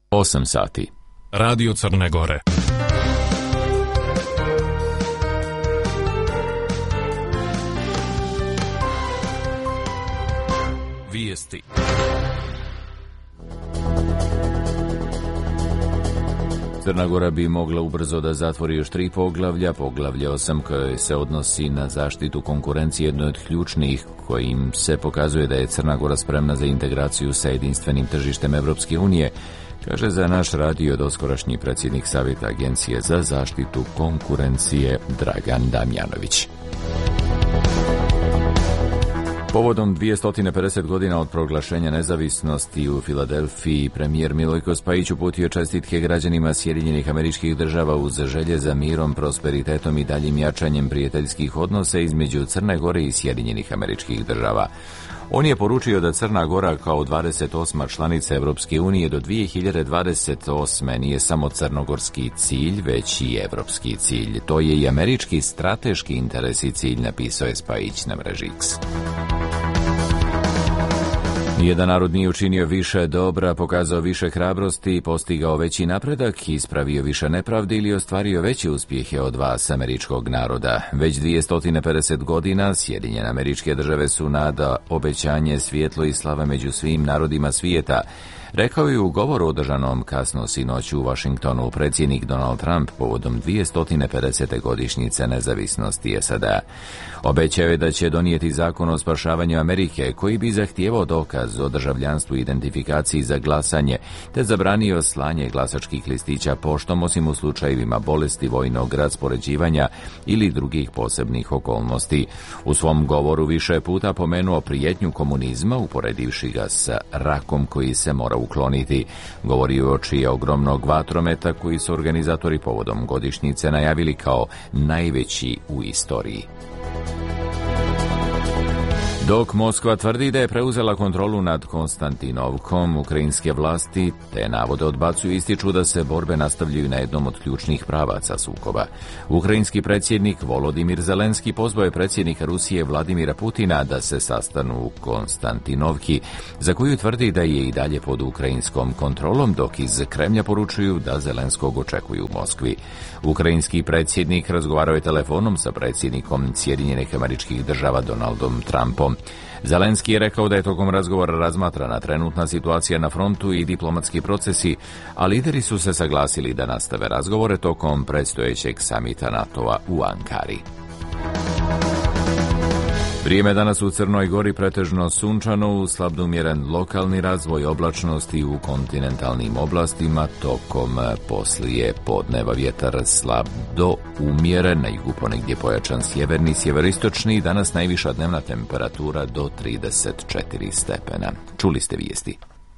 8 sati. Radio Crne Gore. Vijesti. Crna Gora bi mogla ubrzo da zatvori još 3 poglavlja. Poglavlje 8 koje se odnosi na zaštitu konkurencije, jedno od ključnih, kojim se pokazuje da je Crna Gora spremna za integraciju sa jedinstvenim tržištem Evropske unije, kaže za naš radio doskorašnji predsjednik Savjeta Agencije za zaštitu konkurencije Dragan Damjanović. Povodom 250 godina od proglašenja nezavisnosti u Filadelfiji, premijer Milojko Spajić uputio čestitke građanima Sjedinjenih Američkih Država uz želje za mirom, prosperitetom i daljim jačanjem prijateljskih odnosa između Crne Gore i Sjedinjenih Američkih Država. On je poručio da Crna Gora kao 28. članica Evropske unije do 2028. nije samo crnogorski cilj, već i evropski cilj. To je i američki strateški interes i cilj, napisao je Spajić na mreži X. Nijedan narod nije učinio više dobra, pokazao više hrabrosti, postigao veći napredak, ispravio više nepravde ili ostvario veće uspjehe od vas, američkog naroda. Već 250 godina Sjedinjene Američke Države su nada, obećanje, svjetlo i slava među svim narodima svijeta, rekao je u govoru održanom kasno sinoć u Washingtonu predsjednik Donald Trump povodom 250. godišnjice nezavisnosti SAD-a. Obećao je da će donijeti zakon o spašavanju Amerike koji bi zahtijevao dokaz o državljanstvu i identifikaciji za glasanje, te zabranio slanje glasačkih listića poštom osim u slučajevima bolesti, vojnog raspoređivanja ili drugih posebnih okolnosti. U svom govoru više puta pomenuo prijetnju komunizma, uporedivši ga sa rakom koji se mora ukloniti. Govorio oči ogromnog vatrometa koji su organizatori povodom godišnjice najavili kao najveći u istoriji. Dok Moskva tvrdi da je preuzela kontrolu nad Konstantinovkom, ukrajinske vlasti te navode odbacuju, ističu da se borbe nastavljaju na jednom od ključnih pravaca sukoba. Ukrajinski predsjednik Volodimir Zelenski pozvao je predsjednika Rusije Vladimira Putina da se sastanu u Konstantinovki, za koju tvrdi da je i dalje pod ukrajinskom kontrolom, dok iz Kremlja poručuju da Zelenskog očekuju u Moskvi. Ukrajinski predsjednik razgovarao je telefonom sa predsjednikom Sjedinjenih Američkih Država Donaldom Trumpom. Zelenski je rekao da je tokom razgovora razmatrana trenutna situacija na frontu i diplomatski procesi, a lideri su se saglasili da nastave razgovore tokom predstojećeg samita NATO-a u Ankari. Vrijeme danas u Crnoj Gori pretežno sunčano, uz slab umjeren lokalni razvoj oblačnosti u kontinentalnim oblastima, tokom poslije podneva vjetar slab do umjeren, na jugu ponegdje pojačan sjeverni, sjeveristočni, danas najviša dnevna temperatura do 34 stepena. Čuli ste vijesti.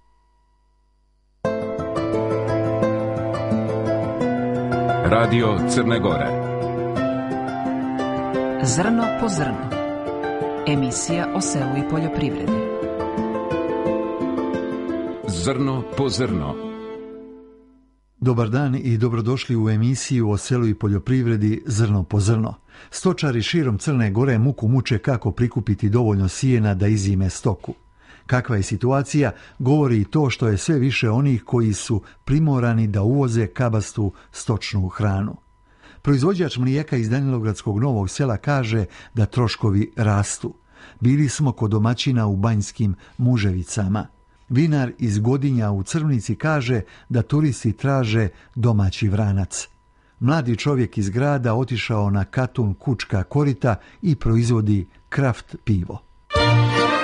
Radio Crne Gore. Zrno po zrno. Emisija o selu i poljoprivredi. Zrno po zrno. Dobar dan i dobrodošli u emisiju o selu i poljoprivredi Zrno po zrno. Stočari širom Crne Gore muku muče kako prikupiti dovoljno sijena da izime stoku. Kakva je situacija, govori i to što je sve više onih koji su primorani da uvoze kabastu stočnu hranu. Proizvođač mlijeka iz Danilogradskog Novog Sela kaže da troškovi rastu. Bili smo kod domaćina u Banjskim Muževicama. Vinar iz Godinja u Crvnici kaže da turisti traže domaći vranac. Mladi čovjek iz grada otišao na Katun Kučka korita i proizvodi kraft pivo.